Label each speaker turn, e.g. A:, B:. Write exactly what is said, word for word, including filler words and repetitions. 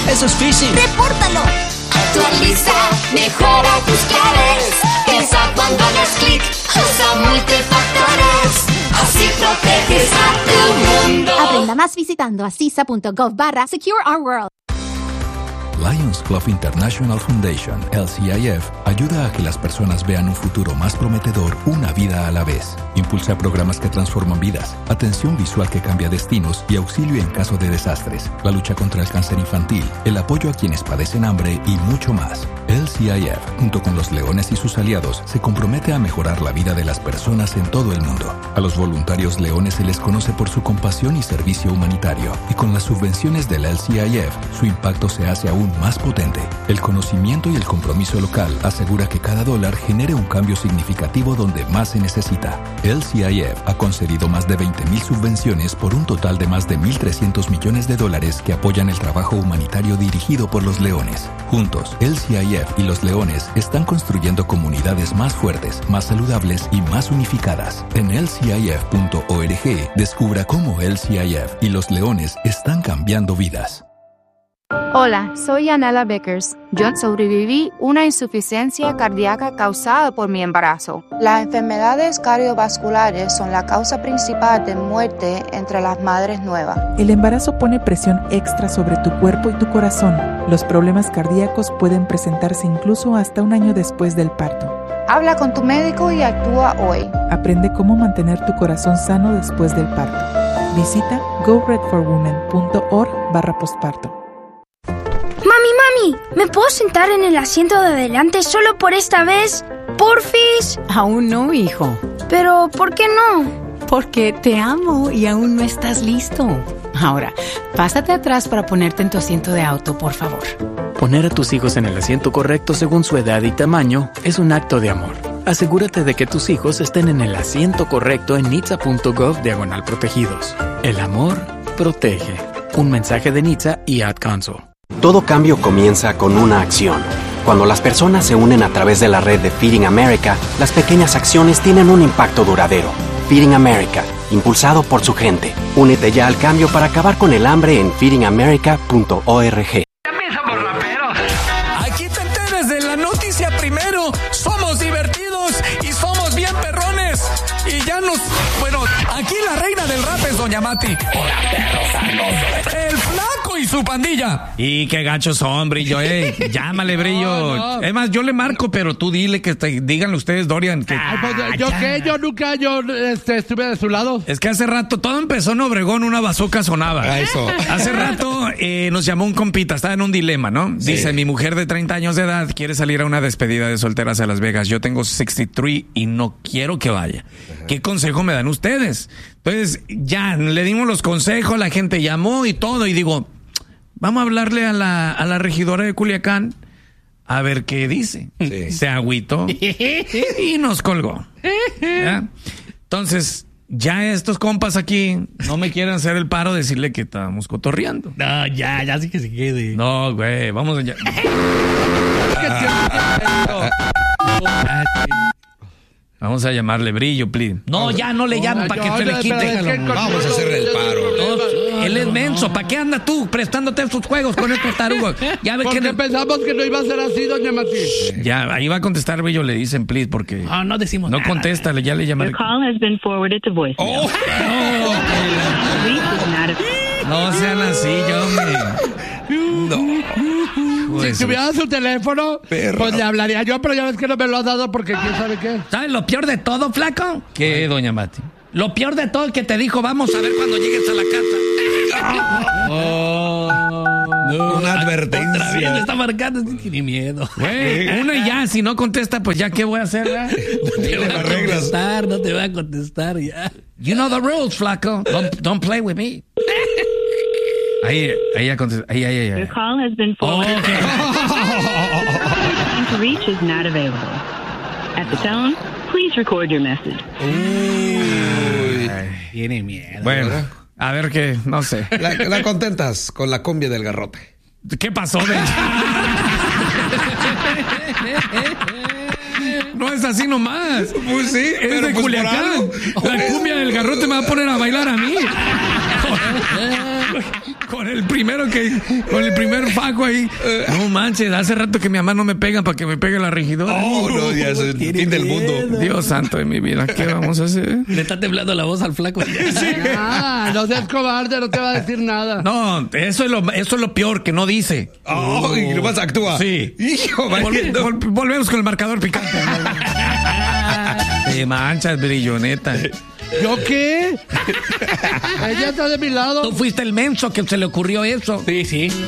A: Eso es phishing.
B: ¡Repórtalo!
C: Actualiza, mejora tus claves. Piensa cuando hagas clic, usa multifactores. Así proteges a tu mundo.
B: Aprenda más visitando asisa.gov barra Secure Our World.
D: Lions Club International Foundation, L C I F, ayuda a que las personas vean un futuro más prometedor una vida a la vez. Impulsa programas que transforman vidas, atención visual que cambia destinos y auxilio en caso de desastres, la lucha contra el cáncer infantil, el apoyo a quienes padecen hambre y mucho más. L C I F, junto con los leones y sus aliados, se compromete a mejorar la vida de las personas en todo el mundo. A los voluntarios leones se les conoce por su compasión y servicio humanitario, y con las subvenciones del L C I F, su impacto se hace aún más potente. El conocimiento y el compromiso local asegura que cada dólar genere un cambio significativo donde más se necesita. L C I F ha concedido más de veinte mil subvenciones por un total de más de mil trescientos millones de dólares que apoyan el trabajo humanitario dirigido por los leones. Juntos, L C I F y los leones están construyendo comunidades más fuertes, más saludables y más unificadas. En L C I F punto org descubra cómo L C I F y los leones están cambiando vidas.
E: Hola, soy Anela Beckers. Yo sobreviví una insuficiencia cardíaca causada por mi embarazo. Las enfermedades cardiovasculares son la causa principal de muerte entre las madres nuevas.
F: El embarazo pone presión extra sobre tu cuerpo y tu corazón. Los problemas cardíacos pueden presentarse incluso hasta un año después del parto.
E: Habla con tu médico y actúa hoy.
F: Aprende cómo mantener tu corazón sano después del parto. Visita go red for women punto org barra postparto.
G: Mami, mami, ¿me puedo sentar en el asiento de adelante solo por esta vez? ¿Porfis?
H: Aún no, hijo.
G: ¿Pero por qué no?
H: Porque te amo y aún no estás listo. Ahora, pásate atrás para ponerte en tu asiento de auto, por favor.
I: Poner a tus hijos en el asiento correcto según su edad y tamaño es un acto de amor. Asegúrate de que tus hijos estén en el asiento correcto en nitsa punto gov diagonal protegidos. El amor protege. Un mensaje de Nitsa y Ad Council.
J: Todo cambio comienza con una acción. Cuando las personas se unen a través de la red de Feeding America, las pequeñas acciones tienen un impacto duradero. Feeding America, impulsado por su gente. Únete ya al cambio para acabar con el hambre en feeding america punto org.
K: También somos raperos. Aquí te enteres de la noticia primero. Somos divertidos y somos bien perrones. Y ya nos... Bueno, aquí la reina del rap es Doña Mati. Hola, perros. El Flaco y su pandilla.
L: Y qué gachos son, Brillo, eh. Llámale, Brillo. No, no. Es más, yo le marco, pero tú dile que te, díganle ustedes, Dorian. Que...
M: Ay, pues, ¿yo ya. qué? Yo nunca yo este, estuve de su lado.
L: Es que hace rato, todo empezó en Obregón, una bazooka sonaba.
N: Ah, eso.
L: Hace rato eh, nos llamó un compita, estaba en un dilema, ¿no? Sí. Dice, mi mujer de treinta años de edad quiere salir a una despedida de solteras a Las Vegas. Yo tengo sesenta y tres y no quiero que vaya. Ajá. ¿Qué consejo me dan ustedes? Entonces, ya, le dimos los consejos, la gente llamó y todo, y digo, vamos a hablarle a la, a la regidora de Culiacán a ver qué dice. Sí. Se agüitó y nos colgó. ¿Ya? Entonces, ya estos compas aquí no me quieren hacer el paro de decirle que estábamos cotorreando.
M: No, ya, ya sí que se quede.
L: No, güey, vamos allá. Vamos a llamarle Brillo, please. No, ya no le llamo para que se le quite.
N: Es que vamos a hacerle el paro.
L: No, él es menso. ¿Para qué anda tú prestándote sus juegos con estos tarugos?
M: Ya ve porque que pensamos que no iba a ser así, doña Mati.
L: Ya, ahí va a contestar Brillo, le dicen, please, porque...
M: No, no decimos
L: No
M: nada.
L: contesta, ya le llamaré.
O: Your call has been forwarded to voicemail.
L: Oh, no, no sean así, yo me...
M: No. Pues, si tuviera su teléfono, perro, pues le hablaría yo, pero ya ves que no me lo has dado porque quién sabe qué.
L: ¿Sabes lo peor de todo, Flaco? ¿Qué, doña Mati? Lo peor de todo es que te dijo, vamos a ver cuando llegues a la casa.
N: Oh, no, una advertencia.
M: Otra vez me está marcando, ni miedo.
L: Güey, una y ya, si no contesta, pues ya, ¿qué voy a hacer? ¿Eh?
M: No te va a contestar, no te va a contestar ya.
L: You know the rules, Flaco. Don't, don't play with me. Ahí, ahí ya contesta. Ahí, ahí, ahí.
O: Your call has been forwarded.
L: Oh, okay.
O: The time to reach is not available. At the tone, please record your message.
N: Uy.
L: Ay,
M: tiene miedo.
L: Bueno, a ver qué, no sé.
N: La, la contentas con la cumbia del garrote.
L: ¿Qué pasó, de? No es así nomás.
N: Pues sí,
L: es
N: pero
L: de
N: pues
L: Culiacán. La cumbia del garrote me va a poner a bailar a mí. Con el primero que, con el primer faco ahí. No manches, hace rato que mi mamá no me pega para que me pegue la regidora.
N: Oh, no, ya es el fin del mundo.
L: Dios santo de mi vida, ¿qué vamos a hacer?
A: Le está temblando la voz al flaco.
M: Ah, no seas cobarde, no te va a decir nada.
L: No, eso es lo, eso es lo peor, que no dice.
N: Oh, y nomás actúa.
L: Sí.
N: Hijo,
L: Vol- vol- volvemos con el marcador picante. Te manchas, brilloneta.
M: ¿Yo qué? Ella está de mi lado.
A: Tú fuiste el menso que se le ocurrió eso.
I: Sí, sí.